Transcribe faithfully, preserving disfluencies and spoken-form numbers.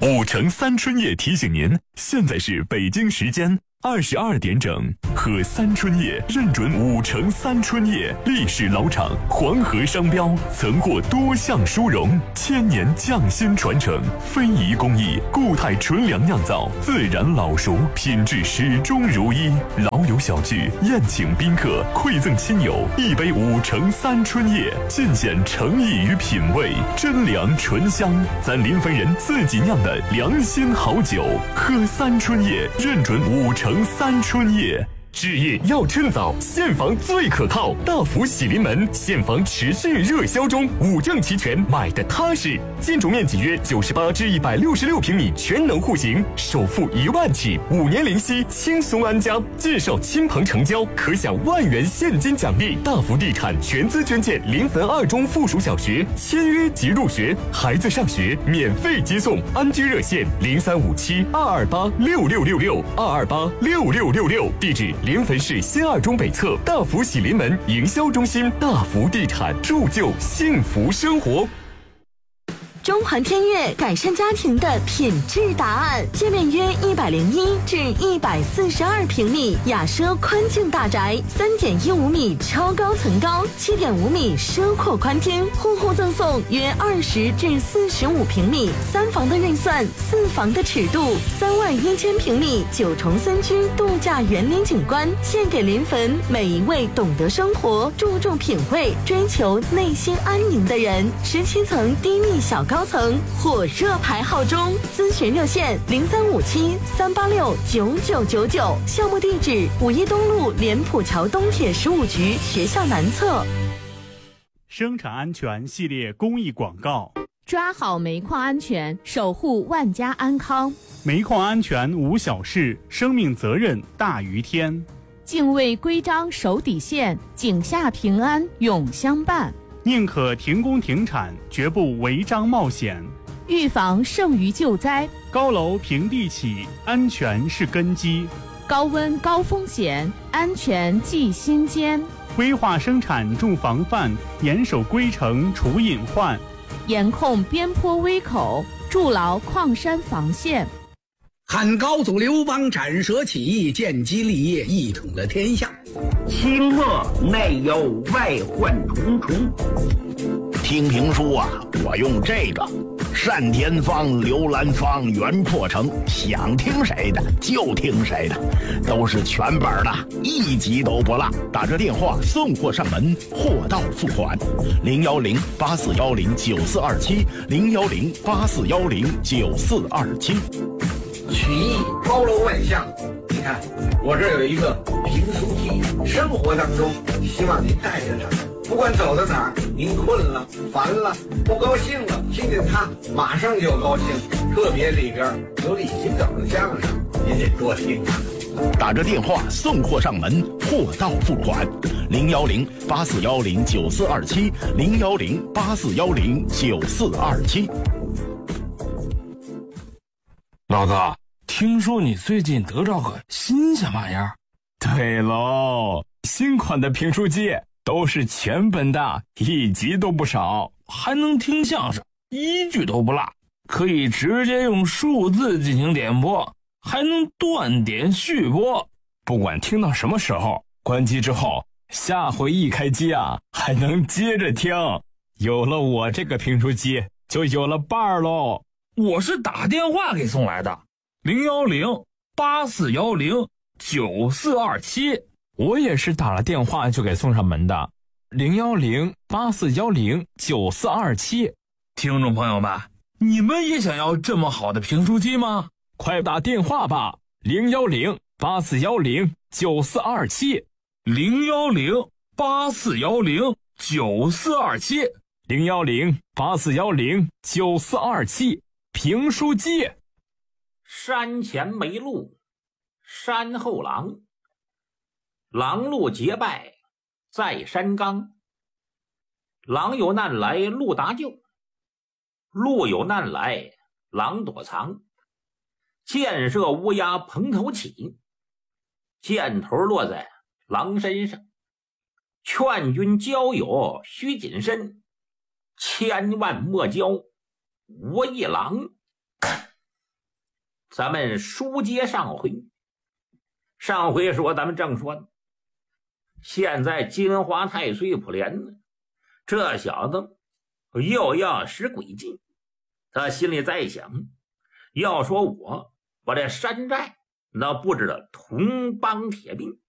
五城三春夜提醒您，现在是北京时间二十二点整，喝三春叶认准五城三春叶，历史老厂，黄河商标，曾获多项殊荣，千年匠心传承，非遗工艺，固态纯粮酿造，自然老熟，品质始终如一。老友小聚，宴请宾客，馈赠亲友，一杯五城三春叶，尽显诚意与品味，真粮醇香，咱临汾人自己酿的良心好酒，喝三春叶认准五城三春叶。置业要趁早，现房最可靠。大福喜临门，现房持续热销中，五证齐全，买的踏实。建筑面积约九十八至一百六十六平米，全能户型，首付一万起，五年零息，轻松安家。介绍亲朋成交，可享万元现金奖励。大福地产全资捐建临汾二中附属小学，签约即入学，孩子上学免费接送。安居热线零三五七二二八六六六六二二八六六六六，地址临汾市新二中北侧大福喜临门营销中心。大福地产，铸就幸福生活。 中环天悦改善家庭的品质答案，界面约一百零一至一百四十二平米，雅奢宽净大宅，三点一五米超高层高，七点五米奢阔宽厅，户户赠送约二十至四十五平米，三房的运算，四房的尺度，三万一千平米九重森居度假园林景观，献给临汾每一位懂得生活、注重品味、追求内心安宁的人。十七层低密小高。高层火热排号中，咨询热线零三五七三八六九九九九，项目地址五一东路莲浦桥东铁十五局学校南侧。 生产安全系列公益广告： 抓好煤矿安全，守护万家安康。 煤矿安全无小事，生命责任大于天。 敬畏规章守底线，井下平安永相伴。 宁可停工停产，绝不违章冒险。 预防胜于救灾。 高楼平地起，安全是根基。 高温高风险，安全记心间。 规划生产重防范，严守规程除隐患。 严控边坡危口，筑牢矿山防线。 汉高祖刘邦斩蛇起义，建基立业，一统了天下。 清末内忧外患重重。 听评书啊，我用这个单田芳、刘兰芳、袁阔成，想听谁的就听谁的，都是全本的，一集都不落。打这电话送货上门，货到付款。零幺零八四幺零九四二七，零幺零八四幺零九四二七。 曲艺包罗万象，你看我这有一个评书机，生活当中希望您带着它，不管走到哪儿，您困了、烦了、不高兴了，听见它马上就高兴。特别里边有李金斗的相声，您得多听啊。 打着电话送货上门，货到付款。零幺零八四幺零九四二七，零幺零八四幺零九四二七。 老哥，听说你最近得着个新鲜玩意儿？ 对喽，新款的评书机都是全本的，一集都不少， 还能听相声，一句都不落，可以直接用数字进行点播，还能断点续播。 不管听到什么时候，关机之后，下回一开机啊，还能接着听。有了我这个评书机，就有了伴儿喽。 我是打电话给送来的，零幺零八四幺零九四二七。 我也是打了电话就给送上门的，零幺零八四幺零九四二七。 听众朋友们，你们也想要这么好的评书机吗？ 快打电话吧，零幺零八四幺零九四二七， 零幺零八四幺零九四二七， 零幺零八四幺零九四二七。评书机。 山前没路，山后狼。狼路结拜在山岗。狼有难来路搭救，路有难来狼躲藏。箭射乌鸦蓬头起，箭头落在狼身上。劝君交友须谨慎，千万莫交无一狼。 咱们书接上回，上回说咱们正说呢，现在金华太岁普莲呢，这小子又要使诡计，他心里在想，要说我把这山寨那布置的铜帮铁壁，